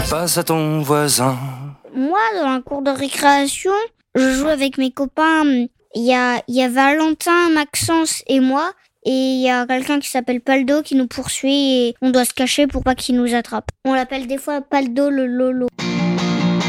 Passe à ton voisin. Moi, dans la cour de récréation, je joue avec mes copains. Il y a Valentin, Maxence et moi. Et il y a quelqu'un qui s'appelle Paldo qui nous poursuit et on doit se cacher pour pas qu'il nous attrape. On l'appelle des fois Paldo le Lolo.